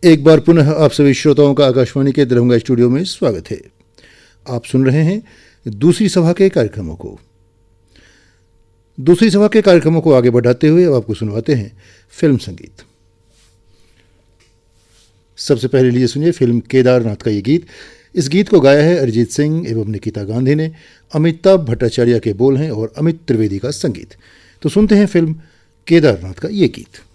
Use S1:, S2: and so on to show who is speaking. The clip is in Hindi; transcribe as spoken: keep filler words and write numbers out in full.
S1: एक बार पुनः आप सभी श्रोताओं का आकाशवाणी के दरभंगा स्टूडियो में स्वागत है। आप सुन रहे हैं दूसरी सभा के कार्यक्रमों को। दूसरी सभा के कार्यक्रमों को आगे बढ़ाते हुए अब आपको सुनवाते हैं फिल्म संगीत। सबसे पहले लिए सुनिए फिल्म केदारनाथ का ये गीत। इस गीत को गाया है अरिजीत सिंह एवं निकिता गांधी ने। अमिताभ भट्टाचार्य के बोल हैं और अमित त्रिवेदी का संगीत। तो सुनते हैं फिल्म केदारनाथ का ये गीत।